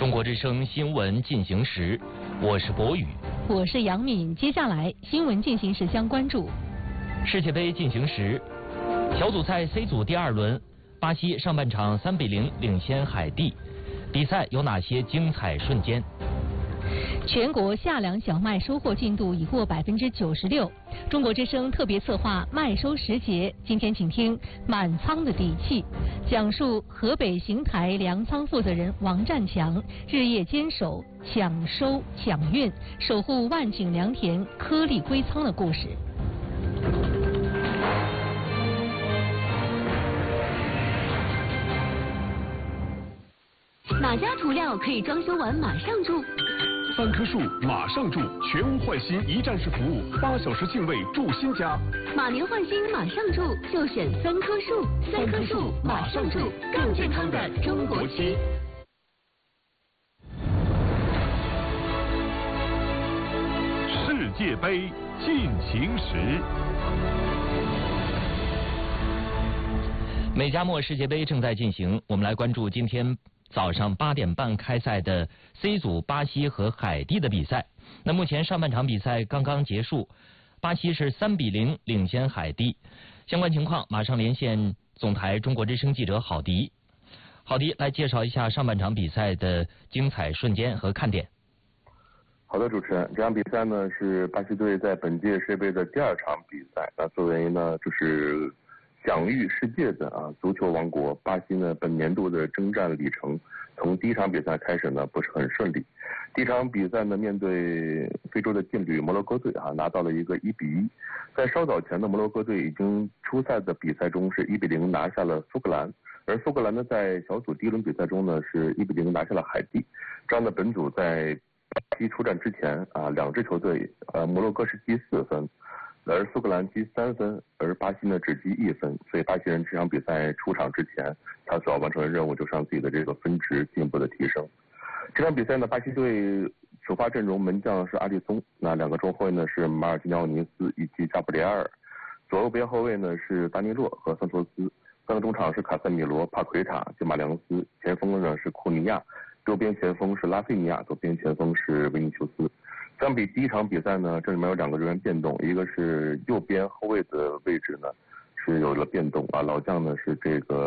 中国之声新闻进行时，我是博宇， 我是杨敏。接下来新闻进行时将关注世界杯进行时，小组赛 C 组第2轮，巴西上半场3比0领先海地，比赛有哪些精彩瞬间？ 全国夏粮小麦收获进度已过96%。中国之声特别策划麦收时节，今天请听满仓的底气，讲述河北邢台粮仓负责人王占强日夜坚守抢收抢运，守护万顷良田颗粒归仓的故事。 哪家涂料可以装修完马上住 ？3棵树马上住，全屋换新一站式服务，8小时净位住新家。 马年换新马上住，就选3棵树，3棵树马上住，更健康的中国区。 世界杯进行时。 美加墨世界杯正在进行，我们来关注今天早上8点半开赛的 C 组巴西和海地的比赛。那目前上半场比赛刚刚结束，巴西是3比0领先海地。相关情况马上连线总台中国之声记者郝迪。郝迪来介绍一下上半场比赛的精彩瞬间和看点。 好的，主持人，这场比赛呢是巴西队在本届世界杯的第2场比赛。那作为呢就是享誉世界的足球王国，巴西呢本年度的征战里程从第1场比赛开始呢不是很顺利。第1场比赛呢面对非洲的劲旅摩洛哥队拿到了一个1比1。在稍早前的摩洛哥队已经出赛的比赛中是1比0拿下了苏格兰，而苏格兰呢在小组第1轮比赛中呢是1比0拿下了海地。这样的本组在巴西出战之前两支球队摩洛哥是积4分，而苏格兰积3分，而巴西呢只积1分，所以巴西人这场比赛出场之前，他所要完成的任务就是让自己的这个分值进一步的提升。这场比赛呢，巴西队首发阵容门将是阿里松，那2个中后卫呢是马尔基尼奥尼斯以及加布里埃尔，左右边后卫呢是达尼洛和桑托斯，3个中场是卡塞米罗、帕奎塔、吉马良斯，前锋呢是库尼亚，右边前锋是拉菲尼亚，左边前锋是维尼修斯。相比第1场比赛呢，这里面有2个人员变动，一个是右边后卫的位置呢是有了变动老将呢是这个